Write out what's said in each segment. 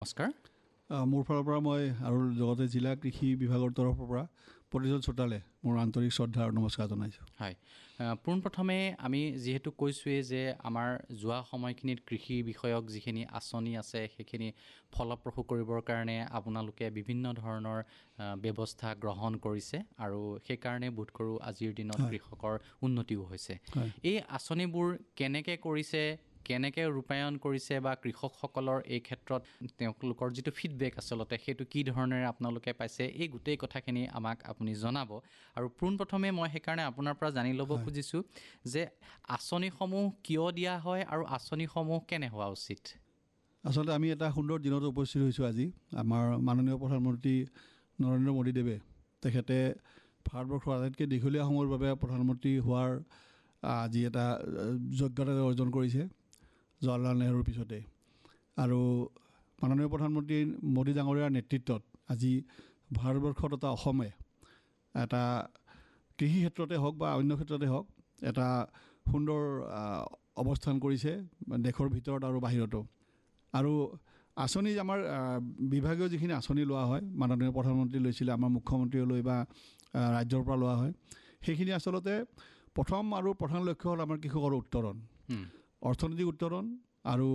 নমস্কাৰ। মোৰ ফালৰ পৰা মই আৰু লগতে জিলা কৃষি বিভাগৰ তৰফৰ পৰা প্ৰতিজন শ্ৰোতালে মোৰ আন্তৰিক শ্ৰদ্ধা আৰু নমস্কাৰ জনাইছোঁ। হয়, পোনপ্ৰথমে আমি যিহেতু কৈছোঁৱেই যে আমাৰ যোৱা সময়খিনিত কৃষি বিষয়ক যিখিনি আঁচনি আছে সেইখিনি ফলপ্ৰসূ কৰিবৰ কাৰণে আপোনালোকে বিভিন্ন ধৰণৰ ব্যৱস্থা গ্ৰহণ কৰিছে আৰু সেইকাৰণে বোধ কৰোঁ আজিৰ দিনত কৃষকৰ উন্নতিও হৈছে। এই আঁচনিবোৰ কেনেকৈ কৰিছে, কেনেকৈ ৰূপায়ণ কৰিছে বা কৃষকসকলৰ এই ক্ষেত্ৰত তেওঁলোকৰ যিটো ফিডবেক আচলতে সেইটো কি ধৰণেৰে আপোনালোকে পাইছে, এই গোটেই কথাখিনি আমাক আপুনি জনাব। আৰু পোনপ্ৰথমে মই সেইকাৰণে আপোনাৰ পৰা জানি ল'ব খুজিছোঁ যে আঁচনিসমূহ কিয় দিয়া হয় আৰু আঁচনিসমূহ কেনে হোৱা উচিত? আচলতে আমি এটা সুন্দৰ দিনত উপস্থিত হৈছোঁ আজি। আমাৰ মাননীয় প্ৰধানমন্ত্ৰী নৰেন্দ্ৰ মোদীদেৱে তেখেতে ভাৰতবৰ্ষৰ আটাইতকৈ দীঘলীয়া সময়ৰ বাবে প্ৰধানমন্ত্ৰী হোৱাৰ আজি এটা যোগ্যতা অৰ্জন কৰিছে জৱাহৰলাল নেহৰুৰ পিছতে। আৰু মাননীয় প্ৰধানমন্ত্ৰী মোদী ডাঙৰীয়াৰ নেতৃত্বত আজি ভাৰতবৰ্ষত এটা অসমে এটা কৃষি ক্ষেত্ৰতে হওক বা অন্য ক্ষেত্ৰতে হওক এটা সুন্দৰ অৱস্থান কৰিছে দেশৰ ভিতৰত আৰু বাহিৰতো। আৰু আঁচনি আমাৰ বিভাগীয় যিখিনি আঁচনি লোৱা হয়, মাননীয় প্ৰধানমন্ত্ৰী লৈছিলে, আমাৰ মুখ্যমন্ত্ৰীয়ে লৈ বা ৰাজ্যৰ পৰা লোৱা হয়, সেইখিনি আচলতে প্ৰথম আৰু প্ৰধান লক্ষ্য হ'ল আমাৰ কৃষকৰ উত্তৰণ, অৰ্থনৈতিক উত্তৰণ আৰু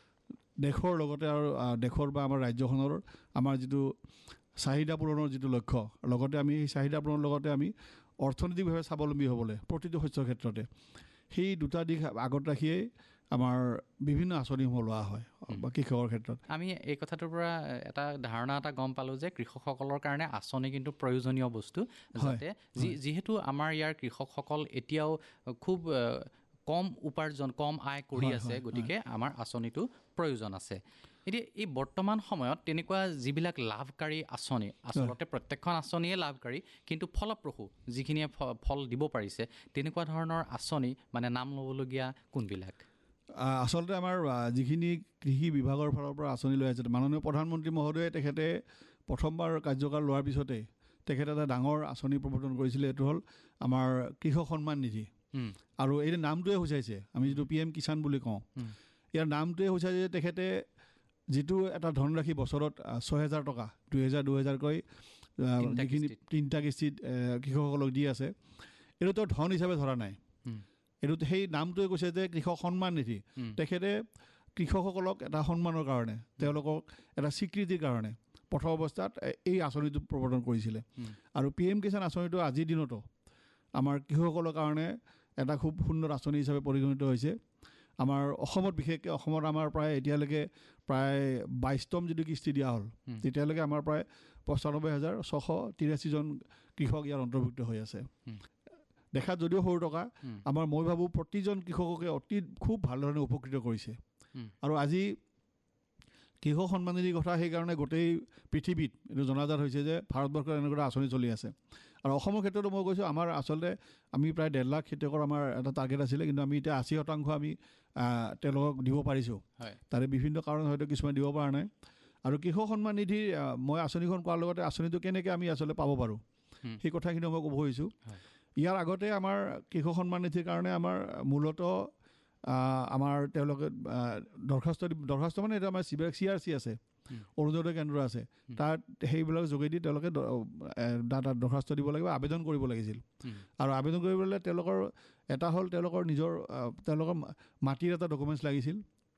দেশৰ লগতে আৰু দেশৰ বা আমাৰ ৰাজ্যখনৰ আমাৰ যিটো চাহিদা পূৰণৰ যিটো লক্ষ্য, লগতে আমি সেই চাহিদা পূৰণৰ লগতে আমি অৰ্থনৈতিকভাৱে স্বাৱলম্বী হ'বলৈ প্ৰতিটো শস্যৰ ক্ষেত্ৰতে সেই দুটা দিশ আগত ৰাখিয়েই আমাৰ বিভিন্ন আঁচনিসমূহ লোৱা হয় বা কৃষকৰ ক্ষেত্ৰত। আমি এই কথাটোৰ পৰা এটা ধাৰণা এটা গম পালোঁ যে কৃষকসকলৰ কাৰণে আঁচনি কিন্তু প্ৰয়োজনীয় বস্তু, যাতে যিহেতু আমাৰ ইয়াৰ কৃষকসকল এতিয়াও খুব কম উপাৰ্জন, কম আয় কৰি আছে, গতিকে আমাৰ আঁচনিটো প্ৰয়োজন আছে। এতিয়া এই বৰ্তমান সময়ত তেনেকুৱা যিবিলাক লাভকাৰী আঁচনি, আচলতে প্ৰত্যেকখন আঁচনিয়ে লাভকাৰী, কিন্তু ফলপ্ৰসূ যিখিনিয়ে ফল দিব পাৰিছে, তেনেকুৱা ধৰণৰ আঁচনি মানে নাম ল'বলগীয়া কোনবিলাক? আচলতে আমাৰ যিখিনি কৃষি বিভাগৰ ফালৰ পৰা আঁচনি লৈ আছে, মাননীয় প্ৰধানমন্ত্ৰী মহোদয়ে তেখেতে প্ৰথমবাৰ কাৰ্যকাল লোৱাৰ পিছতে তেখেতে এটা ডাঙৰ আঁচনি প্ৰৱৰ্তন কৰিছিলে। এইটো হ'ল আমাৰ কৃষক সন্মান নিধি। আৰু এই নামটোৱে সূচাইছে, আমি যিটো PM কিষাণ বুলি কওঁ, ইয়াৰ নামটোৱে সূচাইছে যে তেখেতে যিটো এটা ধনৰাশি বছৰত 6,000 টকা 2,000কৈ যিখিনি 3টা কিস্তিত কৃষকসকলক দি আছে, এইটো তেওঁ ধন হিচাপে ধৰা নাই। এইটো সেই নামটোৱে কৈছে যে কৃষক সন্মান নিধি। তেখেতে কৃষকসকলক এটা সন্মানৰ কাৰণে, তেওঁলোকক এটা স্বীকৃতিৰ কাৰণে প্ৰথম অৱস্থাত এই আঁচনিটো প্ৰৱৰ্তন কৰিছিলে। আৰু PM কিষাণ আঁচনিটো আজিৰ দিনতো আমাৰ কৃষকসকলৰ কাৰণে এটা খুব সুন্দৰ আঁচনি হিচাপে পৰিগণিত হৈছে। আমাৰ অসমত বিশেষকৈ অসমত আমাৰ প্ৰায় এতিয়ালৈকে প্ৰায় 22তম যিটো কিস্তি দিয়া হ'ল, তেতিয়ালৈকে আমাৰ প্ৰায় 95,683জন কৃষক ইয়াৰ অন্তৰ্ভুক্ত হৈ আছে। দেখাত যদিও সৰু টকা, আমাৰ মই ভাবোঁ প্ৰতিজন কৃষককে খুব ভাল ধৰণে উপকৃত কৰিছে। আৰু আজি কৃষক সন্মান নিধিৰ কথা সেইকাৰণে গোটেই পৃথিৱীত এইটো জনাজাত হৈছে যে ভাৰতবৰ্ষত এনেকুৱা আঁচনি চলি আছে। আৰু অসমৰ ক্ষেত্ৰতো মই কৈছোঁ, আমাৰ আচলতে আমি প্ৰায় 1.5 লাখ খেতিয়কৰ আমাৰ এটা টাৰ্গেট আছিলে, কিন্তু আমি এতিয়া 80% আমি তেওঁলোকক দিব পাৰিছোঁ। তাৰে বিভিন্ন কাৰণ হয়তো কিছুমান দিব পৰা নাই। আৰু কৃষক সন্মান নিধিৰ মই আঁচনিখন কোৱাৰ লগতে আঁচনিটো কেনেকৈ আমি আচলতে পাব পাৰোঁ সেই কথাখিনি মই ক'ব খুজিছোঁ। ইয়াৰ আগতে আমাৰ কৃষক সন্মান নিধিৰ কাৰণে আমাৰ মূলতঃ আমাৰ তেওঁলোকে দৰখাস্ত মানে এইটো আমাৰ CRC আছে, অৰুণোদয় কেন্দ্ৰ আছে, তাত সেইবিলাক যোগেদি তেওঁলোকে দৰখাস্ত দিব লাগিব, আবেদন কৰিব লাগিছিল। আৰু আবেদন কৰিবলৈ তেওঁলোকৰ এটা হ'ল তেওঁলোকৰ মাটিৰ এটা ডকুমেণ্টছ লাগিছিল,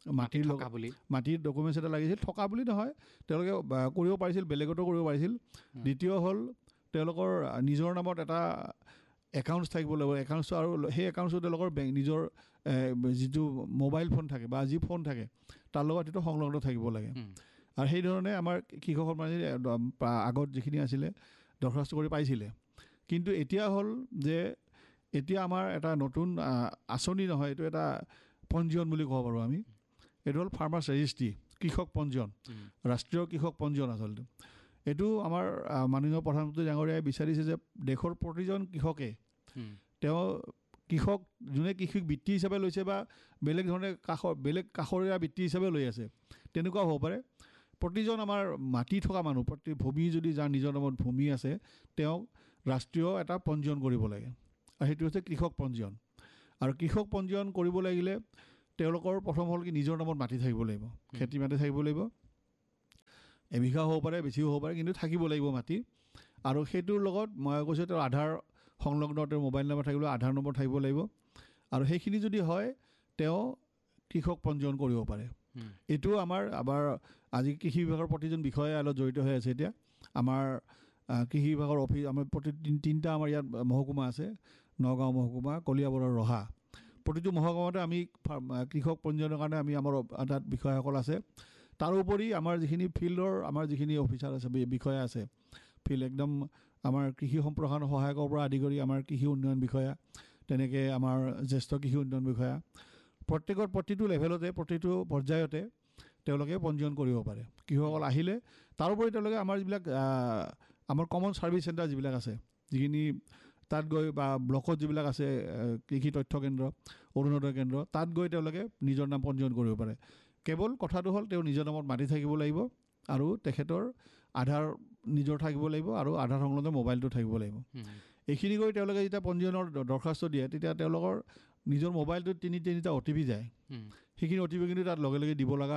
মাটিৰ ডকুমেণ্টছ এটা লাগিছিল, থকা বুলি নহয়, তেওঁলোকে কৰিব পাৰিছিল, বেলেগতো কৰিব পাৰিছিল। দ্বিতীয় হ'ল তেওঁলোকৰ নিজৰ নামত এটা একাউণ্টছ থাকিব লাগিব, একাউণ্টছ, আৰু সেই একাউণ্টছটো তেওঁলোকৰ নিজৰ যিটো মোবাইল ফোন থাকে বা যি ফোন থাকে তাৰ লগত সেইটো সংলগ্ন থাকিব লাগে। আৰু সেইধৰণে আমাৰ কৃষক সন্মান নিধি আগত যিখিনি আছিলে দৰখাস্ত কৰি পাইছিলে। কিন্তু এতিয়া হ'ল যে এতিয়া আমাৰ এটা নতুন আঁচনি নহয়, এইটো এটা পঞ্জীয়ন বুলি ক'ব পাৰোঁ আমি। এইটো হ'ল ফাৰ্মাৰ্ছ ৰেজিষ্ট্ৰি, কৃষক পঞ্জীয়ন, ৰাষ্ট্ৰীয় কৃষক পঞ্জীয়ন। আচলতে এইটো আমাৰ মাননীয় প্ৰধানমন্ত্ৰী ডাঙৰীয়াই বিচাৰিছে যে দেশৰ প্ৰতিজন কৃষকে কৃষক যোনে কৃষিক বৃত্তি হিচাপে লৈছে বা বেলেগ ধৰণে কাষৰীয়া বৃত্তি হিচাপে লৈ আছে, তেনেকুৱা হ'ব পাৰে। প্ৰতিজন আমাৰ মাটি থকা মানুহ, ভূমি যদি যাৰ নিজৰ নামত ভূমি আছে, তেওঁক ৰাষ্ট্ৰীয় এটা পঞ্জীয়ন কৰিব লাগে, আৰু সেইটো হৈছে কৃষক পঞ্জীয়ন। আৰু কৃষক পঞ্জীয়ন কৰিব লাগিলে তেওঁলোকৰ প্ৰথম হ'ল কি নিজৰ নামত মাটি থাকিব লাগিব, খেতি মাটি থাকিব লাগিব। এবিঘা হ'ব পাৰে, বেছিও হ'ব পাৰে, কিন্তু থাকিব লাগিব মাটি। আৰু সেইটোৰ লগত মই কৈছোঁ তেওঁৰ আধাৰ সংলগ্ন, তেওঁৰ মোবাইল নম্বৰ থাকিব, আধাৰ নম্বৰ থাকিব লাগিব। আৰু সেইখিনি যদি হয় তেওঁ কৃষক পঞ্জীয়ন কৰিব পাৰে। এইটো আমাৰ আজি কৃষি বিভাগৰ প্ৰতিজন বিষয়াৰ লগত জড়িত হৈ আছে। এতিয়া আমাৰ কৃষি বিভাগৰ অফিচ আমাৰ তিনিটা আমাৰ ইয়াত মহকুমা আছে, নগাঁও মহকুমা, কলিয়াবৰ আৰু ৰহা। প্ৰতিটো মহকুমাতে আমি কৃষক পঞ্জীয়নৰ কাৰণে আমাৰ তাত বিষয়াসকল আছে। তাৰোপৰি আমাৰ যিখিনি ফিল্ডৰ আমাৰ যিখিনি অফিচাৰ আছে, বিষয়া আছে, ফিল্ড একদম আমাৰ কৃষি সম্প্ৰসাৰণ সহায়কৰ পৰা আদি কৰি আমাৰ কৃষি উন্নয়ন বিষয়া, তেনেকৈ আমাৰ জ্যেষ্ঠ কৃষি উন্নয়ন বিষয়া, প্ৰতিটো লেভেলতে, প্ৰতিটো পৰ্যায়তে তেওঁলোকে পঞ্জীয়ন কৰিব পাৰে। কৃষকসকল আহিলে তাৰোপৰি তেওঁলোকে আমাৰ যিবিলাক আমাৰ কমন ছাৰ্ভিচ চেণ্টাৰ যিবিলাক আছে, যিখিনি তাত গৈ বা ব্লকত যিবিলাক আছে কৃষি তথ্য কেন্দ্ৰ, অৰুণোদয় কেন্দ্ৰ, তাত গৈ তেওঁলোকে নিজৰ নাম পঞ্জীয়ন কৰিব পাৰে। কেৱল কথাটো হ'ল তেওঁৰ নিজৰ নামত মাটি থাকিব লাগিব আৰু তেখেতৰ আধাৰ নিজৰ থাকিব লাগিব আৰু আধাৰ সংলগ্ন মোবাইলটো থাকিব লাগিব। এইখিনি কৰি তেওঁলোকে যেতিয়া পঞ্জীয়নৰ দৰখাস্ত দিয়ে, তেতিয়া তেওঁলোকৰ নিজৰ মোবাইলটোত তিনিটা OTP যায়। সেইখিনি OTP কিন্তু তাত লগে লগে দিব লগা,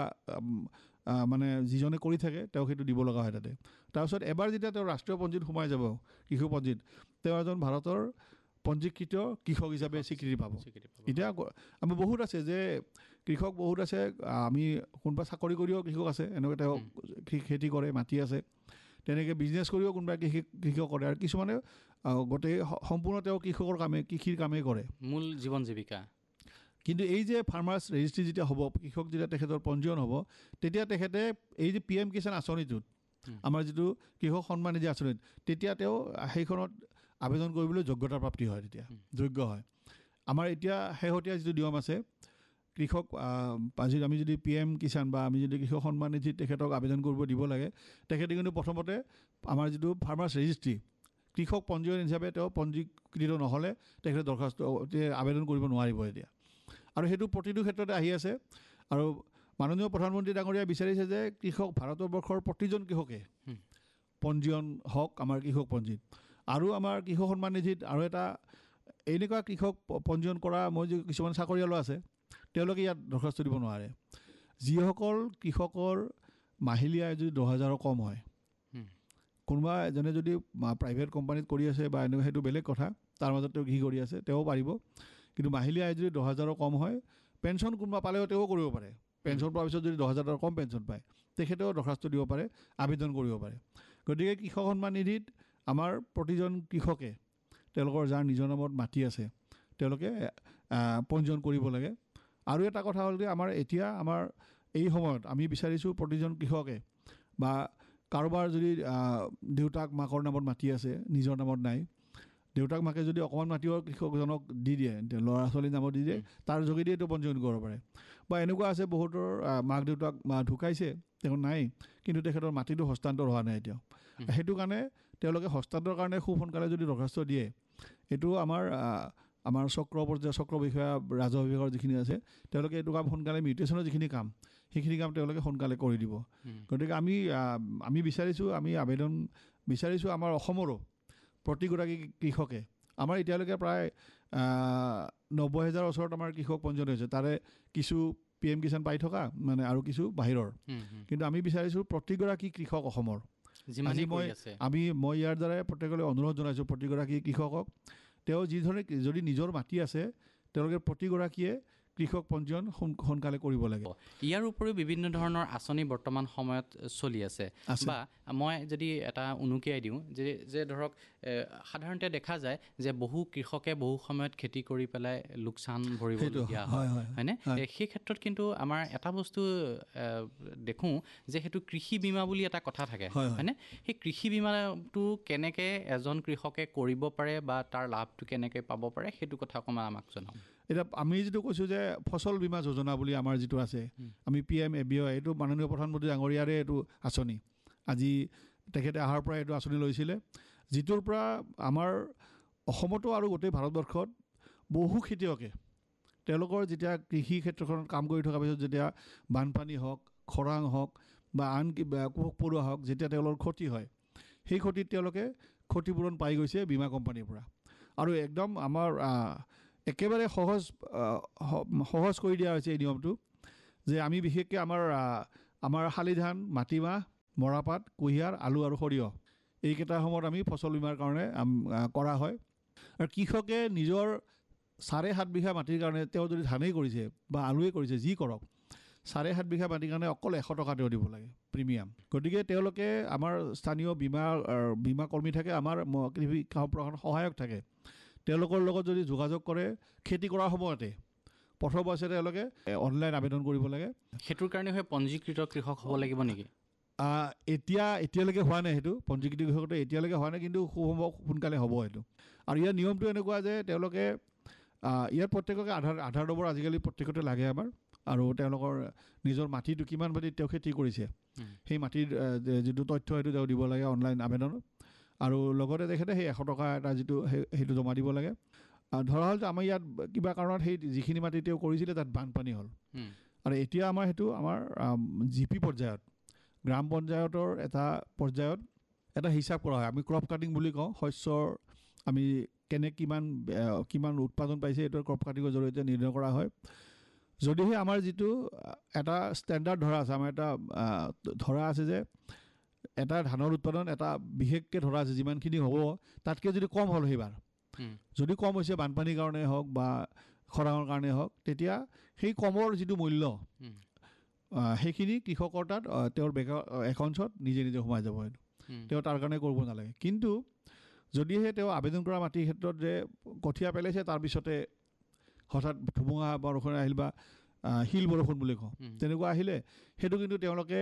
মানে যিজনে কৰি থাকে তেওঁ সেইটো দিব লগা হয় তাতে। তাৰপিছত এবাৰ যেতিয়া তেওঁ ৰাষ্ট্ৰীয় পঞ্জীত সোমাই যাব, কৃষক পঞ্জীত, তেওঁ এজন ভাৰতৰ পঞ্জীকৃত কৃষক হিচাপে স্বীকৃতি পাব। এতিয়া আমি বহুত আছে যে কৃষক বহুত আছে, আমি কোনোবা চাকৰি কৰিও কৃষক আছে, এনেকৈ তেওঁ খেতি কৰে, মাটি আছে, তেনেকৈ বিজনেছ কৰিও কোনোবাই কৃষক কৰে, আৰু কিছুমানে গোটেই সম্পূৰ্ণ তেওঁ কৃষিৰ কামেই কৰে, মূল জীৱন জীৱিকা। কিন্তু এই যে ফাৰ্মাৰ্ছ ৰেজিষ্ট্ৰি যেতিয়া হ'ব, কৃষক যেতিয়া তেখেতৰ পঞ্জীয়ন হ'ব, তেতিয়া তেখেতে এই যে PM কিষাণ আঁচনিটোত, আমাৰ যিটো কৃষক সন্মান নিধি আঁচনিত, তেতিয়া তেওঁ সেইখনত আবেদন কৰিবলৈ যোগ্যতা প্ৰাপ্তি হয়, তেতিয়া যোগ্য হয়। আমাৰ এতিয়া শেহতীয়া যিটো নিয়ম আছে, কৃষক আমি যদি PM কিষাণ বা আমি যদি কৃষক সন্মান নিধিত তেখেতক আবেদন কৰিব দিব লাগে, তেখেতে কিন্তু প্ৰথমতে আমাৰ যিটো ফাৰ্মাৰ্ছ ৰেজিষ্ট্ৰি, কৃষক পঞ্জীয়ন হিচাপে তেওঁ পঞ্জীকৃত নহ'লে তেখেতে আবেদন কৰিব নোৱাৰিব এতিয়া। আৰু সেইটো প্ৰতিটো ক্ষেত্ৰতে আহি আছে। আৰু মাননীয় প্ৰধানমন্ত্ৰী ডাঙৰীয়াই বিচাৰিছে যে ভাৰতবৰ্ষৰ প্ৰতিজন কৃষকে পঞ্জীয়ন হওক আমাৰ কৃষক পঞ্জীত। আৰু আমাৰ কৃষক সন্মান নিধিত আৰু এটা এনেকুৱা কৃষক পঞ্জীয়ন কৰা, মই যি কিছুমান চাকৰিয়ালো আছে, তেওঁলোকে ইয়াত দৰখাস্ত দিব নোৱাৰে। যিসকল কৃষকৰ মাহিলী আয় যদি 10,000ৰ কম হয়, কোনোবা এজনে যদি প্ৰাইভেট কোম্পানীত কৰি আছে বা এনেকুৱা, সেইটো বেলেগ কথা, তাৰ মাজত তেওঁ কৃষি কৰি আছে, তেওঁ পাৰিব। কিন্তু মাহিলী আয় যদি 10,000ৰ কম হয়, পেঞ্চন কোনোবা পালেও তেওঁ কৰিব পাৰে। পেঞ্চন পোৱাৰ পিছত যদি 10,000ৰ কম পেঞ্চন পায়, তেখেতেও দৰখাস্ত দিব পাৰে, আবেদন কৰিব পাৰে। গতিকে কৃষক সন্মান নিধিত আমাৰ প্ৰতিজন কৃষকে তেওঁলোকৰ যাৰ নিজৰ নামত মাটি আছে, তেওঁলোকে পঞ্জীয়ন কৰিব লাগে। আৰু এটা কথা হ'ল যে আমাৰ এই সময়ত আমি বিচাৰিছোঁ প্ৰতিজন কৃষকে বা কাৰোবাৰ যদি দেউতাক মাকৰ নামত মাটি আছে, নিজৰ নামত নাই, দেউতাক মাকে যদি অকণমান মাটিও কৃষকজনক দি দিয়ে, ল'ৰা ছোৱালীৰ নামত দি দিয়ে, তাৰ যোগেদি এইটো পঞ্জীয়ন কৰিব পাৰে। বা এনেকুৱা আছে বহুতৰ মাক দেউতাক ঢুকাইছে, তেওঁ নাই, কিন্তু তেখেতৰ মাটিটো হস্তান্তৰ হোৱা নাই এতিয়াও। সেইটো কাৰণে তেওঁলোকে হস্তান্তৰৰ কাৰণে খুব সোনকালে যদি দৰখাস্ত দিয়ে, এইটো আমাৰ চক্ৰ বিষয়া, ৰাজহ বিভাগৰ যিখিনি আছে, তেওঁলোকে এইটো কাম সোনকালে, মিউটেশ্যনৰ যিখিনি কাম, সেইখিনি কাম তেওঁলোকে সোনকালে কৰি দিব। গতিকে আমি আবেদন বিচাৰিছোঁ আমাৰ অসমৰো প্ৰতিগৰাকী কৃষকে, আমাৰ এতিয়ালৈকে প্ৰায় 90,000 ওচৰত আমাৰ কৃষক পঞ্জীয়ন হৈছে, তাৰে কিছু PM কিষাণ পাই থকা, মানে আৰু কিছু বাহিৰৰ। কিন্তু আমি বিচাৰিছোঁ প্ৰতিগৰাকী কৃষক অসমৰ, মই ইয়াৰ দ্বাৰাই প্ৰত্যেকলৈ অনুৰোধ জনাইছোঁ প্ৰতিগৰাকী কৃষকক, তেওঁ যিধৰণে যদি নিজৰ মাটি আছে, তেওঁলোকে প্ৰতিগৰাকীয়ে কৃষক পঞ্জীয়ন সোনকালে কৰিব লাগে। ইয়াৰ উপৰিও বিভিন্ন ধৰণৰ আঁচনি বৰ্তমান সময়ত চলি আছে। বা মই যদি এটা উনুকিয়াই দিওঁ যে ধৰক সাধাৰণতে দেখা যায় যে বহু কৃষকে বহু সময়ত খেতি কৰি পেলাই লোকচান ভৰিবলগীয়া হয়, হয়নে? সেই ক্ষেত্ৰত কিন্তু আমাৰ এটা বস্তু দেখোঁ যে সেইটো কৃষি বীমা বুলি এটা কথা থাকে, হয়নে? সেই কৃষি বীমাটো কেনেকৈ এজন কৃষকে কৰিব পাৰে বা তাৰ লাভটো কেনেকৈ পাব পাৰে, সেইটো কথা অকণমান আমাক জনাওক। এতিয়া আমি যিটো কৈছোঁ যে ফচল বীমা যোজনা বুলি আমাৰ যিটো আছে, আমি PMABY, এইটো মাননীয় প্ৰধানমন্ত্ৰী ডাঙৰীয়াৰে এইটো আঁচনি, আজি তেখেতে অহাৰ পৰা এইটো আঁচনি লৈছিলে, যিটোৰ পৰা আমাৰ অসমতো আৰু গোটেই ভাৰতবৰ্ষত বহু খেতিয়কে তেওঁলোকৰ যেতিয়া কৃষি ক্ষেত্ৰখনত কাম কৰি থকাৰ পিছত যেতিয়া বানপানী হওক, খৰাং হওক বা আন পোক পৰুৱা হওক, যেতিয়া তেওঁলোকৰ ক্ষতি হয়, সেই ক্ষতিত তেওঁলোকে ক্ষতিপূৰণ পাই গৈছে বীমা কোম্পানীৰ পৰা। আৰু একদম আমাৰ একেবাৰে সহজ কৰি দিয়া হৈছে এই নিয়মটো, যে আমি বিশেষকৈ আমাৰ শালি ধান, মাটিমাহ মৰাপাট, কুঁহিয়াৰ, আলু আৰু সৰিয়হ এইকেইটা সময়ত আমি ফচল বীমাৰ কাৰণে কৰা হয়। আৰু কৃষকে নিজৰ 7.5 বিঘা মাটিৰ কাৰণে তেওঁ যদি ধানেই কৰিছে বা আলুৱেই কৰিছে, যি কৰক 7.5 বিঘা মাটিৰ কাৰণে অকল 100 টকা তেওঁ দিব লাগে প্ৰিমিয়াম। গতিকে তেওঁলোকে আমাৰ স্থানীয় বীমা কৰ্মী থাকে, আমাৰ কৃষি সম্প্ৰসাৰণ সহায়ক থাকে, তেওঁলোকৰ লগত যদি যোগাযোগ কৰে খেতি কৰাৰ সময়তে প্ৰথম অৱস্থাতে তেওঁলোকে অনলাইন আবেদন কৰিব লাগে। সেইটোৰ কাৰণে পঞ্জীকৃত কৃষক হ'ব লাগিব নেকি? এতিয়ালৈকে হোৱা নাই সেইটো, পঞ্জীকৃত কৃষকটো এতিয়ালৈকে হোৱা নাই, কিন্তু সোনকালে হ'ব সেইটো। আৰু ইয়াৰ নিয়মটো এনেকুৱা যে তেওঁলোকে ইয়াৰ প্ৰত্যেককে আধাৰ নম্বৰ আজিকালি প্ৰত্যেকতে লাগে আমাৰ, আৰু তেওঁলোকৰ নিজৰ মাটিটো কিমান মাটিত তেওঁ খেতি কৰিছে সেই মাটিৰ যিটো তথ্য সেইটো তেওঁ দিব লাগে অনলাইন আবেদনত। আৰু লগতে তেখেতে সেই 100 টকা এটা যিটো সেইটো জমা দিব লাগে। ধৰা হ'ল যে আমাৰ ইয়াত কিবা কাৰণত সেই যিখিনি মাটি তেওঁ কৰিছিলে তাত বানপানী হ'ল, আৰু এতিয়া আমাৰ সেইটো আমাৰ GP পৰ্যায়ত, গ্ৰাম পঞ্চায়তৰ এটা পৰ্যায়ত এটা হিচাপ কৰা হয়। আমি ক্ৰপ কাটিং বুলি কওঁ, শস্যৰ আমি কিমান উৎপাদন পাইছে এইটো ক্ৰপ কাটিঙৰ জৰিয়তে নিৰ্ণয় কৰা হয়। যদিহে আমাৰ যিটো এটা ষ্টেণ্ডাৰ্ড ধৰা আছে, আমাৰ এটা ধৰা আছে যে এটা ধানৰ উৎপাদন এটা বিশেষকৈ ধৰা আছে যিমানখিনি হ'ব তাতকৈ যদি কম হ'ল, সেইবাৰ যদি কম হৈছে বানপানীৰ কাৰণে হওক বা খৰাঙৰ কাৰণে হওক, তেতিয়া সেই কমৰ যিটো মূল্য সেইখিনি কৃষকৰ তাত তেওঁৰ বেংক একাউণ্টছত নিজে সোমাই যাব, সেইটো তেওঁ তাৰ কাৰণে কৰিব নালাগে। কিন্তু যদিহে তেওঁ আবেদন কৰা মাটিৰ ক্ষেত্ৰত যে কঠীয়া পেলাইছে তাৰপিছতে হঠাৎ ধুমুহা বৰষুণ আহিল বা শিল বৰষুণ বুলি কওঁ, তেনেকুৱা আহিলে সেইটো কিন্তু তেওঁলোকে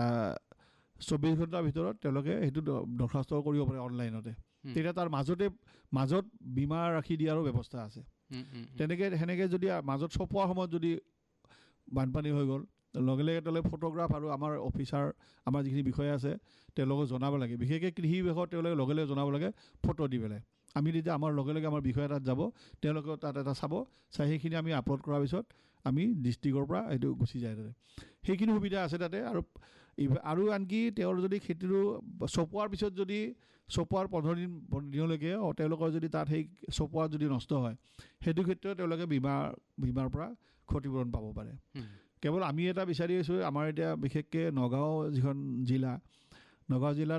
24 ঘণ্টাৰ ভিতৰত তেওঁলোকে সেইটো দৰখাস্ত কৰিব পাৰে অনলাইনতে। তেতিয়া তাৰ মাজত বীমা ৰাখি দিয়াৰো ব্যৱস্থা আছে। সেনেকৈ যদি মাজত চপোৱাৰ সময়ত যদি বানপানী হৈ গ'ল, লগে লগে তেওঁলোকে ফটোগ্ৰাফ আৰু আমাৰ অফিচাৰ, আমাৰ যিখিনি বিষয়া আছে তেওঁলোকক জনাব লাগে, বিশেষকৈ কৃষি বিভাগত তেওঁলোকে লগে লগে জনাব লাগে ফটো দি পেলাই। আমি তেতিয়া আমাৰ লগে লগে আমাৰ বিষয়া তাত যাব, তেওঁলোকে তাত এটা চাব, চাই সেইখিনি আমি আপলোড কৰাৰ পিছত আমি ডিষ্ট্ৰিক্টৰ পৰা এইটো গুচি যায় তাতে, সেইখিনি সুবিধা আছে তাতে। আৰু আনকি তেওঁৰ যদি খেতিটো চপোৱাৰ পিছত যদি চপোৱাৰ 15 দিনলৈকে তেওঁলোকৰ যদি তাত সেই চপোৱা যদি নষ্ট হয়, সেইটো ক্ষেত্ৰত তেওঁলোকে বীমাৰ পৰা ক্ষতিপূৰণ পাব পাৰে। কেৱল আমি এটা বিচাৰি আছোঁ, আমাৰ এতিয়া বিশেষকৈ নগাঁও যিখন জিলা, নগাঁও জিলাত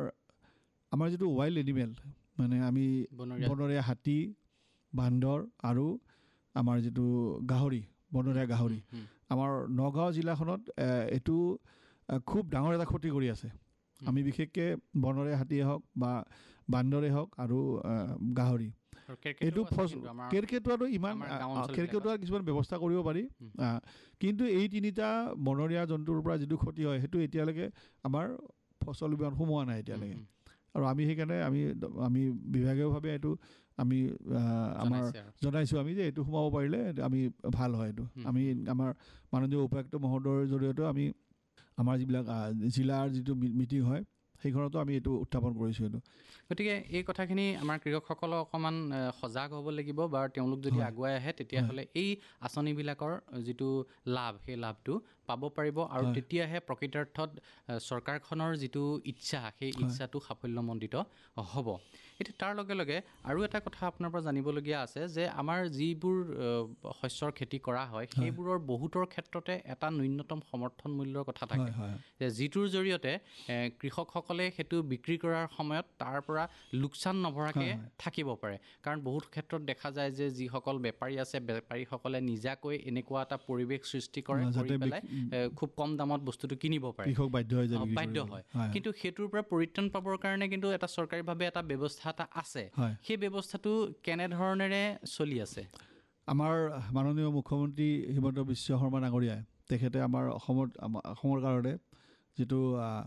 আমাৰ যিটো ৱাইল্ড এনিমেল, মানে আমি বনৰীয়া হাতী, বান্দৰ আৰু আমাৰ যিটো বনৰীয়া গাহৰি, আমাৰ নগাঁও জিলাখনত এইটো খুব ডাঙৰ এটা ক্ষতি কৰি আছে। আমি বিশেষকৈ বনৰীয়া হাতীয়ে হওক বা বান্দৰে হওক আৰু গাহৰি, এইটো কেৰ্কেটুৱাটো ইমান কেৰ্কেটুৱাৰ কিছুমান ব্যৱস্থা কৰিব পাৰি, কিন্তু এই 3টা বনৰীয়া জন্তুৰ পৰা যিটো ক্ষতি হয় সেইটো এতিয়ালৈকে আমাৰ ফচল বীমাত সোমোৱা নাই এতিয়ালৈকে। আৰু আমি সেইকাৰণে আমি বিভাগীয়ভাৱে এইটো আমি আমাৰ জনাইছোঁ আমি যে এইটো সোমাব পাৰিলে আমি ভাল হয়। এইটো আমি আমাৰ মাননীয় উপায়ুক্ত মহোদয়ৰ জৰিয়তেও আমি আমাৰ যিবিলাক জিলাৰ যিটো মিটিং হয় সেইখনতো আমি এইটো উত্থাপন কৰিছোঁ। এইটো গতিকে এই কথাখিনি আমাৰ কৃষকসকলক অকণমান সজাগ হ'ব লাগিব, বা তেওঁলোক যদি আগুৱাই আহে তেতিয়াহ'লে এই আঁচনিবিলাকৰ যিটো লাভ সেই লাভটো পাব পাৰিব, আৰু তেতিয়াহে প্ৰকৃতাৰ্থত চৰকাৰখনৰ যিটো ইচ্ছা সেই ইচ্ছাটো সাফল্যমণ্ডিত হ'ব। এতিয়া তাৰ লগে লগে আৰু এটা কথা আপোনাৰ পৰা জানিবলগীয়া আছে যে আমাৰ যিবোৰ শস্যৰ খেতি কৰা হয় সেইবোৰৰ বহুতৰ ক্ষেত্ৰতে এটা ন্যূনতম সমৰ্থন মূল্যৰ কথা থাকে, যে যিটোৰ জৰিয়তে কৃষকসকলে সেইটো বিক্ৰী কৰাৰ সময়ত তাৰ পৰা লোকচান নভৰাকৈ থাকিব পাৰে। কাৰণ বহুত ক্ষেত্ৰত দেখা যায় যে যিসকল বেপাৰী আছে, বেপাৰীসকলে নিজাকৈ এনেকুৱা এটা পৰিৱেশ সৃষ্টি কৰে, কৰি পেলাই খুব কম দামত বস্তুটো কিনিব পাৰে, বাধ্য হয়। কিন্তু সেইটোৰ পৰা পৰিত্ৰাণ পাবৰ কাৰণে কিন্তু এটা চৰকাৰীভাৱে এটা ব্যৱস্থা এটা আছে, সেই ব্যৱস্থাটো কেনেধৰণেৰে চলি আছে? আমাৰ মাননীয় মুখ্যমন্ত্ৰী হিমন্ত বিশ্ব শৰ্মা ডাঙৰীয়াই তেখেতে আমাৰ অসমৰ কাৰণে যিটো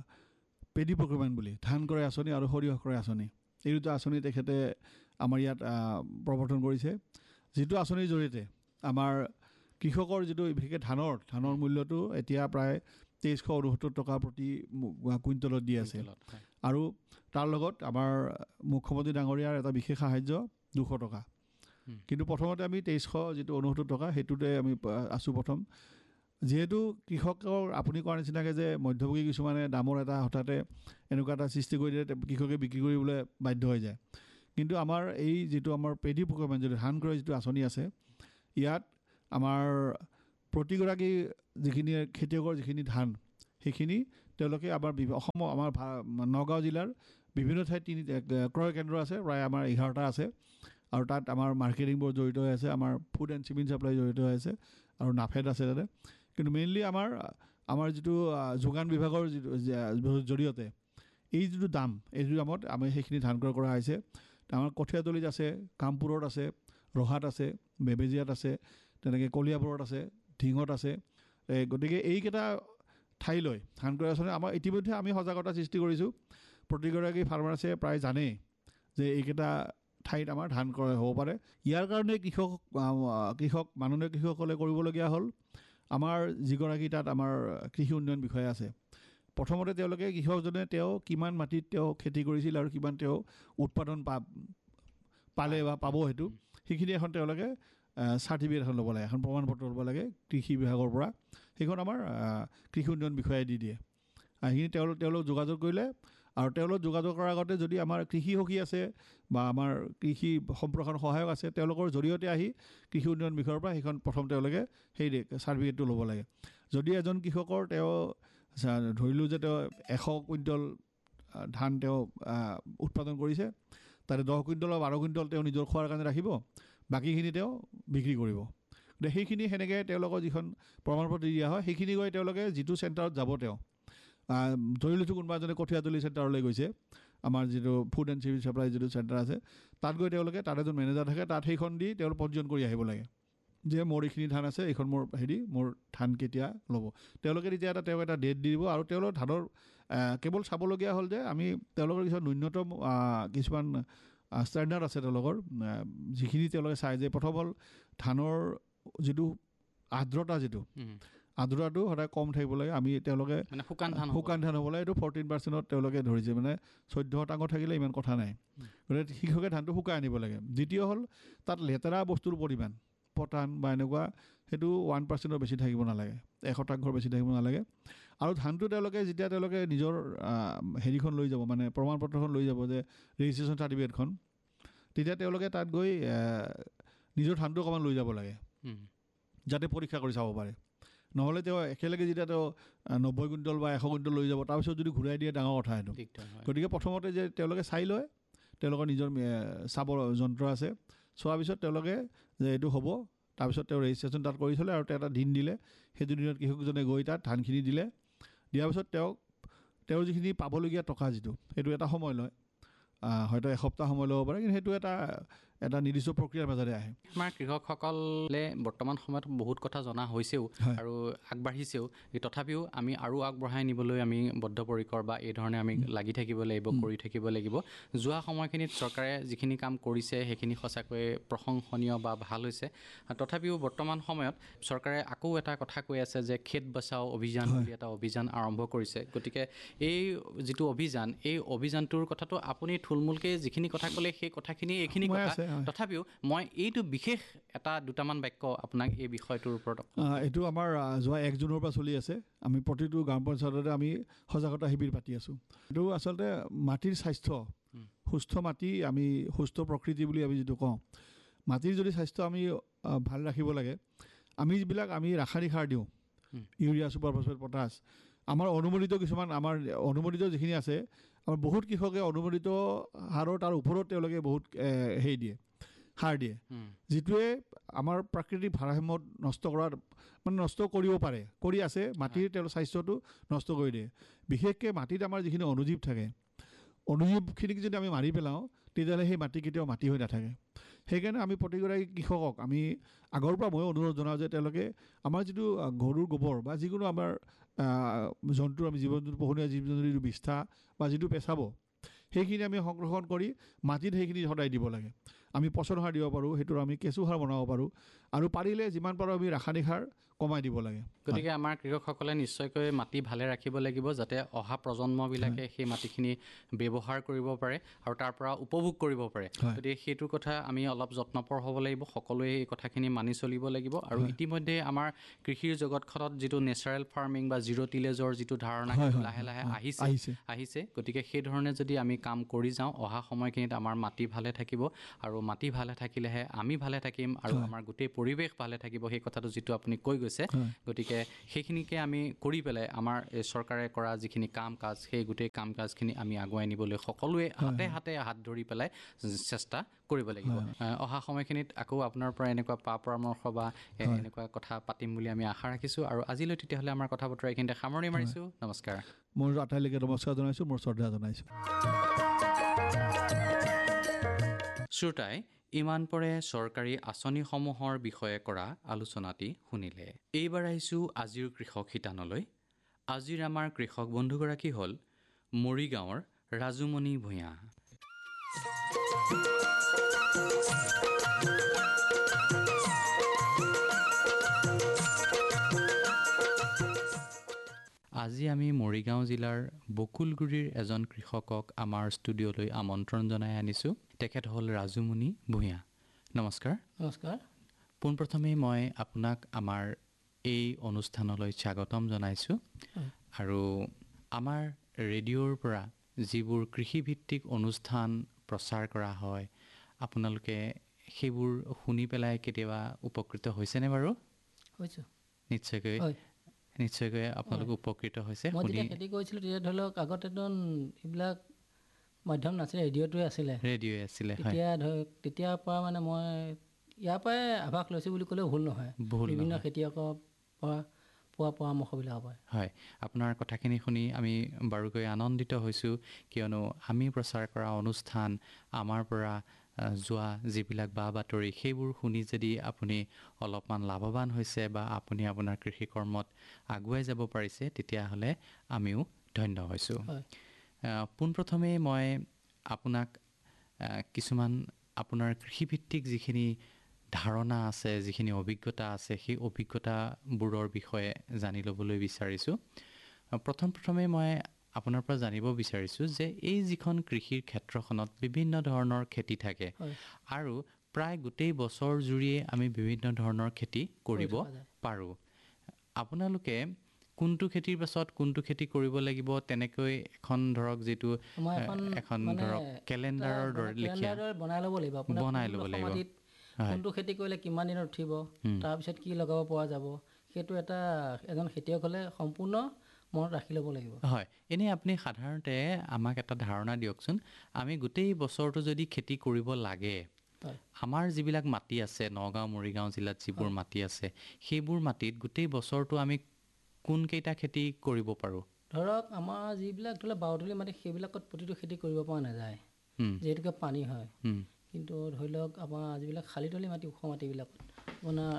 পেডি প্ৰকিউৰমেণ্ট বুলি ধান ক্ৰয় আঁচনি আৰু সৰিয়হ ক্ৰয় আঁচনি, এই দুটা আঁচনি তেখেতে আমাৰ ইয়াত প্ৰৱৰ্তন কৰিছে, যিটো আঁচনিৰ জৰিয়তে আমাৰ কৃষকৰ যিটো বিশেষকৈ ধানৰ মূল্যটো এতিয়া প্ৰায় 2369 টকা প্ৰতি কুইণ্টলত দি আছে। আৰু তাৰ লগত আমাৰ মুখ্যমন্ত্ৰী ডাঙৰীয়াৰ এটা বিশেষ সাহাৰ্য 200 টকা। কিন্তু প্ৰথমতে আমি 2369 টকা সেইটোতে আমি আছোঁ প্ৰথম। যিহেতু কৃষকৰ আপুনি কোৱাৰ নিচিনাকৈ যে মধ্যভোগী কিছুমানে দামৰ এটা হঠাতে এনেকুৱা এটা সৃষ্টি কৰি দিয়ে, কৃষকে বিক্ৰী কৰিবলৈ বাধ্য হৈ যায়। কিন্তু আমাৰ এই যিটো আমাৰ পেডি প্ৰকিউৰমেণ্ট যিটো ধান ক্ৰয় যিটো আঁচনি আছে, ইয়াত আমাৰ প্ৰতিগৰাকী যিখিনি খেতিয়কৰ যিখিনি ধান সেইখিনি তেওঁলোকে আমাৰ অসমৰ আমাৰ নগাঁও জিলাৰ বিভিন্ন ঠাইত ক্ৰয় কেন্দ্ৰ আছে, প্ৰায় আমাৰ 11টা আছে। আৰু তাত আমাৰ মাৰ্কেটিং বোৰ্ড জড়িত হৈ আছে, আমাৰ ফুড এণ্ড চিভিল ছাপ্লাই জড়িত হৈ আছে, আৰু নাফেড আছে তাতে। কিন্তু মেইনলি আমাৰ যিটো যোগান বিভাগৰ যিটো জৰিয়তে এই যিটো দাম, এই যিটো দামত আমি সেইখিনি ধান ক্ৰয় কৰা হৈছে। আমাৰ কঠীয়াতলিত আছে, কামপুৰত আছে, ৰহাত আছে, বেবেজীয়াত আছে, তেনেকৈ কলিয়াবৰত আছে, ঢিঙত আছে। গতিকে এইকেইটা ঠাইলৈ ধান ক্ৰয় আঁচনি আমাৰ ইতিমধ্যে আমি সজাগতা সৃষ্টি কৰিছোঁ। প্ৰতিগৰাকী ফাৰ্মাৰ্চে প্ৰায় জানেই যে এইকেইটা ঠাইত আমাৰ ধান ক্ৰয় হ'ব পাৰে। ইয়াৰ কাৰণে মাননীয় কৃষকসকলে কৰিবলগীয়া হ'ল, আমাৰ যিগৰাকী তাত আমাৰ কৃষি উন্নয়ন বিষয়া আছে, প্ৰথমতে তেওঁলোকে কৃষকজনে তেওঁ কিমান মাটিত তেওঁ খেতি কৰিছিল আৰু কিমান তেওঁ উৎপাদন পালে বা পাব, সেইখিনি এখন তেওঁলোকে চাৰ্টিফিকেট এখন ল'ব লাগে, এখন প্ৰমাণ পত্ৰ ল'ব লাগে কৃষি বিভাগৰ পৰা। সেইখন আমাৰ কৃষি উন্নয়ন বিষয়াই দি দিয়ে। সেইখিনি তেওঁলোক যোগাযোগ কৰিলে, আৰু তেওঁলোক যোগাযোগ কৰাৰ আগতে যদি আমাৰ কৃষি সখী আছে বা আমাৰ কৃষি সম্প্ৰসাৰণ সহায়ক আছে, তেওঁলোকৰ জৰিয়তে আহি কৃষি উন্নয়ন বিষয়ৰ পৰা সেইখন প্ৰথম তেওঁলোকে সেই চাৰ্টিফিকেটটো ল'ব লাগে। যদি এজন কৃষকৰ তেওঁ ধৰিলোঁ যে তেওঁ 100 কুইণ্টল ধান তেওঁ উৎপাদন কৰিছে, তাতে 10 কুইণ্টল বা 12 কুইণ্টল তেওঁ নিজৰ খোৱাৰ কাৰণে ৰাখিব, বাকীখিনি তেওঁ বিক্ৰী কৰিব। গতিকে সেইখিনি সেনেকৈ তেওঁলোকৰ যিখন প্ৰমাণপত্ৰ দিয়া হয়, সেইখিনি গৈ তেওঁলোকে যিটো চেণ্টাৰত যাব, তেওঁ ধৰি লৈছোঁ কোনোবা এজনে কঠীয়াতলি চেণ্টাৰলৈ গৈছে, আমাৰ যিটো ফুড এণ্ড চিভিল ছাপ্লাই যিটো চেণ্টাৰ আছে, তাত গৈ তেওঁলোকে, তাত এজন মেনেজাৰ থাকে, তাত সেইখন দি তেওঁলোক পঞ্জীয়ন কৰি আহিব লাগে যে মোৰ এইখিনি ধান আছে, এইখন মোৰ ধান কেতিয়া ল'ব। তেওঁলোকে তেতিয়া তেওঁ এটা ডেট দি দিব, আৰু তেওঁলোকৰ ধানৰ কেৱল চাবলগীয়া হ'ল যে তেওঁলোকৰ কিছুমান ন্যূনতম কিছুমান ষ্টেণ্ডাৰ্ড আছে তেওঁলোকৰ, যিখিনি তেওঁলোকে চায় যে প্ৰথম হ'ল ধানৰ যিটো আৰ্দ্ৰতা, আৰ্দ্ৰতাটো সদায় কম থাকিব লাগে। তেওঁলোকে শুকান ধান হ'ব লাগে, এইটো 14% তেওঁলোকে ধৰিছে, মানে 14% থাকিলে ইমান কথা নাই। গতিকে কৃষকে ধানটো শুকাই আনিব লাগে। দ্বিতীয় হ'ল তাত লেতেৰা বস্তুৰ পৰিমাণ, পটান বা এনেকুৱা, সেইটো 1%ৰ বেছি থাকিব নালাগে, 1% বেছি থাকিব নালাগে। আৰু ধানটো যেতিয়া তেওঁলোকে নিজৰ হেৰিখন লৈ যাব, মানে প্ৰমাণপত্ৰখন লৈ যাব, যে ৰেজিষ্ট্ৰেশ্যন চাৰ্টিফিকেটখন, তেতিয়া তেওঁলোকে তাত গৈ নিজৰ ধানটো অকণমান লৈ যাব লাগে, যাতে পৰীক্ষা কৰি চাব পাৰে। নহ'লে তেওঁ একেলগে যেতিয়া তেওঁ 90 কুইণ্টল বা 100 কুইণ্টল লৈ যাব, তাৰপিছত যদি ঘূৰাই দিয়ে ডাঙৰ কথা এইটো। গতিকে প্ৰথমতে যে তেওঁলোকে চাই লয়, তেওঁলোকৰ নিজৰ চাবৰ যন্ত্ৰ আছে, চোৱাৰ পিছত তেওঁলোকে যে এইটো হ'ব, তাৰপিছত তেওঁ ৰেজিষ্ট্ৰেশ্যন তাত কৰি থ'লে, আৰু এটা দিন দিলে, সেইটো দিনত কৃষকজনে গৈ তাত ধানখিনি দিয়াৰ পিছত তেওঁৰ যিখিনি পাবলগীয়া টকা সেইটো এটা সময় লয়, হয়তো এসপ্তাহ সময় ল'ব পাৰে, কিন্তু সেইটো এটা নিৰ্দিষ্ট প্ৰক্ৰিয়াৰ মাজতে আহে। আমাৰ কৃষকসকলে বৰ্তমান সময়ত বহুত কথা জনা হৈছেও আৰু আগবাঢ়িছেও, তথাপিও আমি আৰু আগবঢ়াই নিবলৈ আমি বদ্ধপৰিকৰ, বা এই ধৰণে আমি লাগি থাকিব লাগিব, কৰি থাকিব লাগিব। যোৱা সময়খিনিত চৰকাৰে যিখিনি কাম কৰিছে সেইখিনি সঁচাকৈয়ে প্ৰশংসনীয় বা ভাল হৈছে। তথাপিও বৰ্তমান সময়ত চৰকাৰে আকৌ এটা কথা কৈ আছে যে খেত বচাও অভিযান বুলি এটা অভিযান আৰম্ভ কৰিছে। গতিকে এই যিটো অভিযান, এই অভিযানটোৰ কথাটো আপুনি থুলমূলকৈ যিখিনি কথা ক'লে, সেই কথাখিনি এইখিনি কথা, তথাপিও মই এইটো বিশেষ দুটামান বাক্য আপোনাক এই বিষয়টোৰ ওপৰত। এইটো আমাৰ যোৱা 1 জুনৰ পৰা চলি আছে। আমি প্ৰতিটো গ্ৰাম পঞ্চায়ততে আমি সজাগতা শিবিৰ পাতি আছোঁ। এইটো আচলতে মাটিৰ স্বাস্থ্য, সুস্থ মাটি, আমি সুস্থ প্ৰকৃতি বুলি আমি যিটো কওঁ, মাটিৰ যদি স্বাস্থ্য আমি ভাল ৰাখিব লাগে, আমি ৰাসায়নিক সাৰ দিওঁ, ইউৰিয়া, ছুপাৰ ফছফেট, পটাছ, আমাৰ অনুমোদিত যিখিনি আছে, আমাৰ বহুত কৃষকে অনুমোদিত সাৰৰ তাৰ ওপৰত তেওঁলোকে বহুত সাৰ দিয়ে, যিটোৱে আমাৰ প্ৰাকৃতিক ভাৰসাম্য নষ্ট কৰিব পাৰে, কৰি আছে, মাটিৰ তেওঁলোকৰ স্বাস্থ্যটো নষ্ট কৰি দিয়ে। বিশেষকৈ মাটিত আমাৰ যিখিনি অনুজীৱ থাকে, অনুজীৱখিনিক যদি আমি মাৰি পেলাওঁ, তেতিয়াহ'লে সেই মাটি কেতিয়াও মাটি হৈ নাথাকে। সেইকাৰণে আমি প্ৰতিগৰাকী কৃষকক আমি আগৰ পৰা ময়ো অনুৰোধ জনাওঁ যে তেওঁলোকে আমাৰ যিটো গৰুৰ গোবৰ বা যিকোনো আমাৰ জন্তু, আমি পোহনীয়া জীৱ জন্তুৰ যিটো বিষ্ঠা বা যিটো পেচাব, সেইখিনি আমি সংৰক্ষণ কৰি মাটিত সেইখিনি সদায় দিব লাগে। আমি পচন সাৰ দিব পাৰোঁ, সেইটোৰ আমি কেঁচু সাৰ বনাব পাৰোঁ, আৰু পাৰিলে যিমান পাৰোঁ আমি ৰাসায়নিক সাৰ কমাই দিব লাগে। গতিকে আমাৰ কৃষকসকলে নিশ্চয়কৈ মাটি ভালে ৰাখিব লাগিব, যাতে অহা প্ৰজন্মবিলাকে সেই মাটিখিনি ব্যৱহাৰ কৰিব পাৰে আৰু তাৰ পৰা উপভোগ কৰিব পাৰে। গতিকে সেইটোৰ কথা আমি অলপ যত্নপৰ হ'ব লাগিব, সকলোৱে এই কথাখিনি মানি চলিব লাগিব। আৰু ইতিমধ্যে আমাৰ কৃষিৰ জগতখনত যিটো নেচাৰেল ফাৰ্মিং বা জিৰ' টিলেজৰ যিটো ধাৰণা লাহে লাহে আহিছে। গতিকে সেই ধৰণে যদি আমি কাম কৰি যাওঁ, অহা সময়খিনিত আমাৰ মাটি ভালে থাকিব, আৰু মাটি ভালে থাকিলেহে আমি ভালে থাকিম, আৰু আমাৰ গোটেই পৰিৱেশ ভালে থাকিব। সেই কথাটো যিটো আপুনি কৈ গৈছে, গৈছে গতিকে সেইখিনিকে আমি কৰি পেলাই আমাৰ চৰকাৰে কৰা যিখিনি কাম কাজ সেই গোটেই কাম কাজখিনি আমি আগুৱাই নিবলৈ সকলোৱে হাতে হাতে হাত ধৰি পেলাই চেষ্টা কৰিব লাগিব অহা সময়খিনিত আকৌ আপোনাৰ পৰা এনেকুৱা পৰামৰ্শ বা এনেকুৱা কথা পাতিম বুলি আমি আশা ৰাখিছোঁ আৰু আজিলৈ তেতিয়াহ'লে আমাৰ কথা বতৰা এইখিনিতে সামৰণি মাৰিছোঁ নমস্কাৰ মোৰ আটাইলৈকে নমস্কাৰ জনাইছোঁ মোৰ শ্ৰদ্ধা জনাইছোঁ শ্ৰোতাই ইমান পৰে চৰকাৰী আঁচনিসমূহৰ বিষয়ে কৰা আলোচনাটি শুনিলে এইবাৰ আহিছোঁ আজিৰ কৃষক শিতানলৈ আজিৰ আমাৰ কৃষক বন্ধুগৰাকী হ'ল মৰিগাঁৱৰ ৰাজুমণি ভূঞা আজি আমি মৰিগাঁও জিলাৰ বকুলগুৰিৰ এজন কৃষকক আমাৰ ষ্টুডিঅ'লৈ আমন্ত্ৰণ জনাই আনিছোঁ তেখেত হ'ল ৰাজুমণি ভূঞা নমস্কাৰ নমস্কাৰ পোনপ্ৰথমে মই আপোনাক আমাৰ এই অনুষ্ঠানলৈ স্বাগতম জনাইছোঁ আৰু আমাৰ ৰেডিঅ'ৰ পৰা যিবোৰ কৃষিভিত্তিক অনুষ্ঠান প্ৰচাৰ কৰা হয় আপোনালোকে সেইবোৰ শুনি পেলাই কেতিয়াবা উপকৃত হৈছেনে বাৰু হৈছোঁ নিশ্চয়কৈ আপোনালোক উপকৃত হৈছে মই যেতিয়া খেতি কৰিছিলোঁ তেতিয়া ধৰি লওক আগতেতো এইবিলাক মাধ্যম নাছিলে ৰেডিঅ'টোৱে আছিলে তেতিয়া ধৰক তেতিয়াৰ পৰা মানে মই ইয়াৰ পৰাই আভাস লৈছোঁ বুলি ক'লেও ভুল নহয় বিভিন্ন খেতিয়কৰ পৰা পোৱা পৰামৰ্শবিলাক হয় আপোনাৰ কথাখিনি শুনি আমি বাৰুকৈ আনন্দিত হৈছোঁ কিয়নো আমি প্ৰচাৰ কৰা অনুষ্ঠান আমাৰ পৰা যোৱা যিবিলাক বা বাতৰি সেইবোৰ শুনি যদি আপুনি অলপমান লাভৱান হৈছে বা আপুনি আপোনাৰ কৃষি কৰ্মত আগুৱাই যাব পাৰিছে তেতিয়াহ'লে আমিও ধন্য হৈছোঁ পোনপ্ৰথমে মই আপোনাক কিছুমান আপোনাৰ কৃষিভিত্তিক যিখিনি ধাৰণা আছে যিখিনি অভিজ্ঞতা আছে সেই অভিজ্ঞতাবোৰৰ বিষয়ে জানি ল'বলৈ বিচাৰিছোঁ প্ৰথমে মই আপোনাৰ পৰা জানিব বিচাৰিছোঁ যে এই যিখন কৃষিৰ ক্ষেত্ৰখনত বিভিন্ন ধৰণৰ খেতি থাকে আৰু প্ৰায় গোটেই বছৰ জুৰিয়ে আমি বিভিন্ন ধৰণৰ খেতি কৰিব পাৰোঁ আপোনালোকে কোনটো খেতিৰ পাছত কোনটো খেতি কৰিব লাগিব তেনেকৈ এখন ধৰক যিটো এখন ধৰক কেলেণ্ডাৰৰ দৰে লিখা বনাই ল'ব লাগিব কোনটো খেতি কৰিলে কিমান দিনত উঠিব তাৰপিছত কি লগাব পৰা যাব সেইটো এটা এজন খেতিয়ক হ'লে সম্পূৰ্ণ মনত ৰাখি ল'ব লাগিব হয় এনেই আপুনি সাধাৰণতে আমাক এটা ধাৰণা দিয়কচোন আমি গোটেই বছৰটো যদি খেতি কৰিব লাগে আমাৰ যিবিলাক মাটি আছে নগাঁও মৰিগাঁও জিলাত যিবোৰ মাটি আছে সেইবোৰ মাটিত গোটেই বছৰটো আমি কোনকেইটা খেতি কৰিব পাৰোঁ ধৰক আমাৰ যিবিলাক ধৰি লওক বাওতলী মাটি সেইবিলাকত প্ৰতিটো খেতি কৰিব পৰা নাযায় যিহেতুকে পানী হয় কিন্তু ধৰি লওক আমাৰ যিবিলাক শালিতলী মাটি ওখ মাটিবিলাকত আপোনাৰ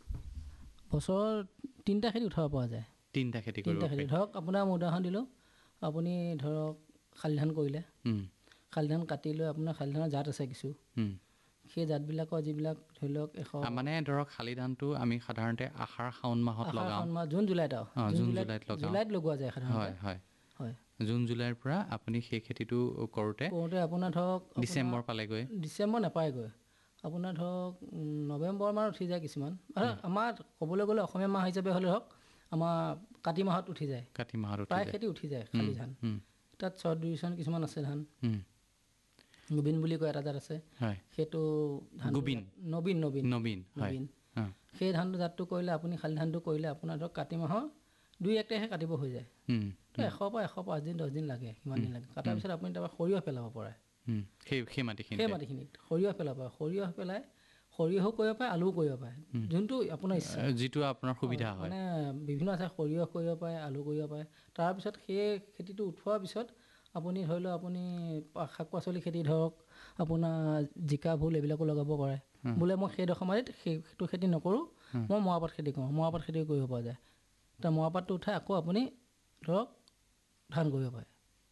বছৰত 3টা খেতি উঠাব পৰা যায় 3টা খেতি ধৰক আপোনাৰ মই উদাহৰণ দিলোঁ আপুনি ধৰক শালি ধান কৰিলে শালি ধান কাটি লৈ আপোনাৰ শালি ধানৰ জাত আছে কিছু সেই জাতবিলাকৰ যিবিলাক ধৰি লওক মানে ধৰক শালি ধানটো আমি সাধাৰণতে আহাৰ শাওণ মাহত লগাওঁ জুন জুলাইত লগোৱা যায় সাধাৰণতে হয় জুন জুলাইৰ পৰা আপুনি সেই খেতিটো কৰোঁতে আপোনাৰ ধৰক ডিচেম্বৰ পালেগৈ ডিচেম্বৰ নাপায়গৈ আপোনাৰ ধৰক নৱেম্বৰ মানত উঠি যায় কিছুমান আমাৰ ক'বলৈ গ'লে অসমীয়া মাহ হিচাপে হ'লে ধৰক আমাৰ কাতি মাহত উঠি যায় প্ৰায় খেতি উঠি যায় শালি ধান তাত চৰ্ট ডিভিজন কিছুমান আছে ধান নবীন বুলি কয় এটা জাত আছে সেইটো ধান নবীন সেই ধানটো জাতটো কৰিলে আপুনি শালি ধানটো কৰিলে আপোনাৰ ধৰক কাতি মাহৰ 2-1 তাৰিখে কাটিব হৈ যায় তো 100 পৰা 105 দিন 10 দিন লাগে সিমান দিন লাগে কটাৰ পিছত আপুনি তাৰপৰা সৰিয়হ পেলাব পাৰে সেই মাটিখিনিত সৰিয়হ পেলাব পাৰে সৰিয়হ পেলাই সৰিয়হো কৰিব পাৰে আলুও কৰিব পাৰে যোনটো আপোনাৰ ইচ্ছা যিটো আপোনাৰ সুবিধা হয় মানে বিভিন্ন আছে সৰিয়হ কৰিব পাৰে আলু কৰিব পাৰে তাৰপিছত সেই খেতিটো উঠোৱাৰ পিছত আপুনি ধৰি লওক আপুনি শাক পাচলি খেতি ধৰক আপোনাৰ জিকা ভোল এইবিলাকো লগাব পাৰে বোলে মই সেইডোখৰ মাটিত সেইটো খেতি নকৰোঁ মই মৰাপাট খেতি কৰোঁ মৰাপাট খেতি কৰিব পৰা যায় তাৰ মৰাপাটটো উঠাই আকৌ আপুনি ধৰক ধান কৰিব পাৰে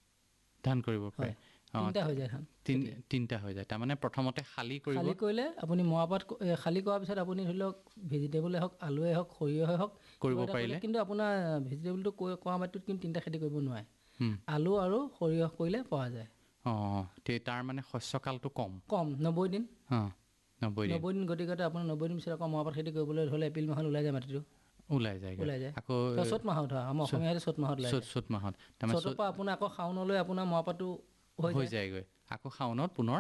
3টা হৈ যায় ধান 3টা হৈ যায় তাৰমানে প্ৰথমতে খালী কৰিলে আপুনি মৰাপাট খালী কৰাৰ পিছত আপুনি ধৰি লওক ভেজিটেবলে হওক আলুৱে হওক সৰিয়হে হওক কৰিব পাৰিলে কিন্তু আপোনাৰ ভেজিটেবলটো কৰা মাটিটোত কিন্তু 3টা খেতি কৰিব নোৱাৰে আলু আৰু সৰিয়হ কৰিলে পৰা যায় তাৰ মানে শস্যকালটো কম 90 দিন 90 দিন গতিকে আপোনাৰ 90 দিন পিছত আকৌ মৰাপাট খেতি কৰিবলৈ ধৰিলে এপ্ৰিল মাহত ওলাই যায় মাটিটো ওলাই যায় আকৌ চ'ত মাহত হয় আমাৰ অসমীয়া চ'ত মাহত চ'তৰ পৰা আপোনাৰ আকৌ শাওনলৈ আপোনাৰ মৰাপাটটো হৈ যায়গৈ আকৌ শাওনত পুনৰ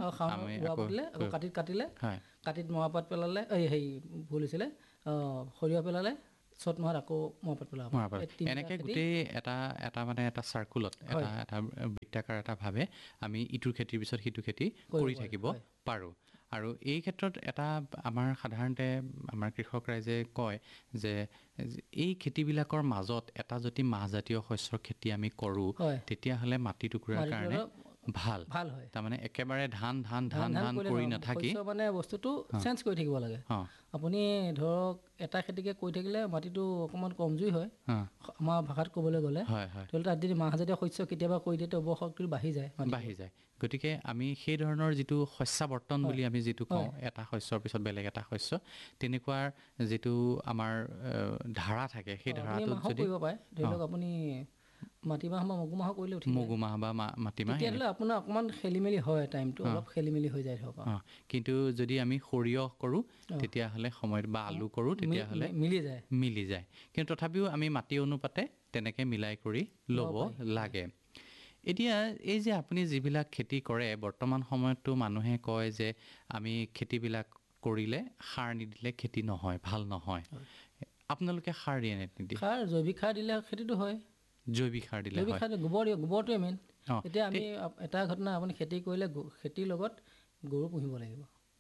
কাটিলে কাটিত মৰাপাট পেলালে ভুল হৈছিলে সৰিয়হ পেলালে চ'ত মাহত আকৌ মৰাপাত পেলাব। এনেকৈ গোটেই এটা মানে এটা চাৰ্কুলত এটা বৃত্তাকাৰ এটা ভাৱে আমি ইটোৰ খেতিৰ পিছত সিটো খেতি কৰি থাকিব পাৰোঁ। আৰু এই ক্ষেত্ৰত এটা আমাৰ সাধাৰণতে আমাৰ কৃষক ৰাইজে কয় যে এই খেতিবিলাকৰ মাজত এটা যদি মাহজাতীয় শস্যৰ খেতি আমি কৰোঁ তেতিয়াহ'লে মাটি টুকুৰাৰ কাৰণে ভাল হয়। তাৰমানে একেবাৰে ধান কৰি নাথাকি মানে বস্তুটো চেঞ্জ কৰি থাকিব লাগে। আপুনি ধৰক এটা খেতিকে কৰি থাকিলে মাটিটো অকণমান কমজুৰি হয় আমাৰ ভাষাত ক'বলৈ গ'লে। তাত যদি মাহজাতীয় শস্য কেতিয়াবা কৰি দিয়ে উৰ্বৰ শক্তিটো বাঢ়ি যায়। গতিকে আমি সেই ধৰণৰ যিটো শস্যাৱৰ্তন বুলি আমি যিটো কওঁ, এটা শস্যৰ পিছত বেলেগ এটা শস্য, তেনেকুৱাৰ যিটো আমাৰ ধাৰা থাকে সেই ধাৰাটোত যদি কৰিব পাৰে, ধৰি লওক আপুনি মাটিমাহ বা মগুমাহ কৰিলে উঠি মগুমাহ বা মাটিমাহ তেতিয়াহ'লে আপোনাৰ অকণমান খেলি মেলি হয়, টাইমটো অলপ খেলি মেলি হৈ যায় ধৰক। কিন্তু যদি আমি সৰিয়হ কৰোঁ তেতিয়াহ'লে সময়ত বা আলু কৰোঁ তেতিয়াহ'লে মিলি যায়। কিন্তু তথাপিও আমি মাটি অনুপাতে তেনেকৈ মিলাই কৰি ল'ব লাগে। এতিয়া এই যে আপুনি যিবিলাক খেতি কৰে বৰ্তমান সময়ততো মানুহে কয় যে আমি খেতিবিলাক কৰিলে সাৰ নিদিলে খেতি নহয়, ভাল নহয়। আপোনালোকে সাৰ দিয়ে নিদিয়ে? সাৰ জৈৱিক সাৰ দিলে খেতিটো হয়। জৈৱিক সাৰ দিলে হয়। গোবৰটোৱে মেইন। এতিয়া আমি এটা ঘটনা, আপুনি খেতি কৰিলে খেতিৰ লগত গৰু পুহিব লাগিব।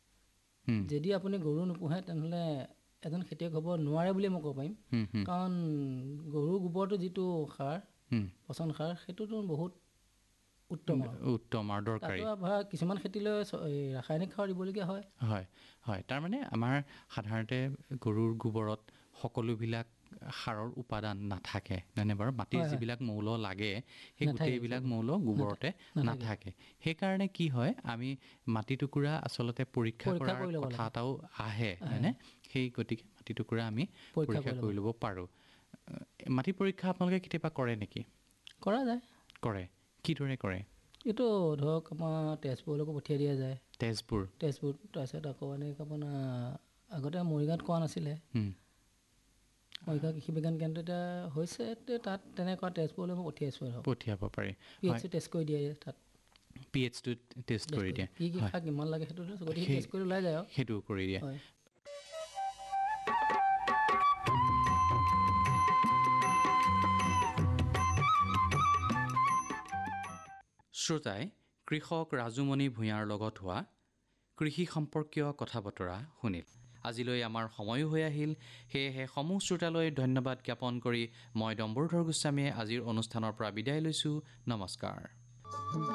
যদি আপুনি গৰু নোপোহে তেনেহ'লে এজন খেতিয়ক হ'ব নোৱাৰে বুলি মই ক'ব পাৰিম। কাৰণ গৰুৰ গোবৰটো যিটো সাৰ, পচন সাৰ, সেইটোতো বহুত উত্তম আৰু দৰকাৰী। কিছুমান খেতিলৈ ৰাসায়নিক সাৰ দিবলগীয়া হয়। তাৰমানে আমাৰ সাধাৰণতে গৰুৰ গোবৰত সকলোবিলাক সাৰৰ উপাদান নাথাকে, নহয়নে বাৰু? মাটিৰ যিবিলাক মৌল লাগে সেই গোটেইবিলাক মৌল গোবৰতে নাথাকে। সেইকাৰণে কি হয়, আমি মাটি টুকুৰা আচলতে পৰীক্ষা কৰাৰ কথা এটাও আহে, হয়নে? সেই গতিকে মাটি টুকুৰা আমি পৰীক্ষা কৰি ল'ব পাৰোঁ। মাটি পৰীক্ষা আপোনালোকে কেতিয়াবা কৰে নেকি? কৰা যায়। কৰে। কিদৰে কৰে? এইটো ধৰক আমাৰ তেজপুৰলৈকে পঠিয়াই দিয়া যায়। তেজপুৰ তাৰপিছত আকৌ এনেকৈ আপোনাৰ আগতে মৰিগাঁৱত কোৱা নাছিলে, মৰিগাঁও কৃষি বিজ্ঞান কেন্দ্ৰ এতিয়া হৈছে, তাত তেনেকুৱা তেজপুৰলৈ মই পঠিয়াব পাৰি। PH টেষ্ট কৰি দিয়ে তাত। PH-টো টেষ্ট কৰি দিয়ে। কি শাক কিমান লাগে সেইটো গতিকে টেষ্ট কৰি ওলাই যায় আৰু সেইটো কৰি দিয়ে। শ্ৰোতাই কৃষক ৰাজুমণি ভূঞাৰ লগত হোৱা কৃষি সম্পৰ্কীয় কথা বতৰা শুনিল। আজিলৈ আমাৰ সময়ো হৈ আহিল, সেয়েহে সমূহ শ্ৰোতালৈ ধন্যবাদ জ্ঞাপন কৰি মই ডম্বৰুধৰ গোস্বামীয়ে আজিৰ অনুষ্ঠানৰ পৰা বিদায় লৈছোঁ। নমস্কাৰ।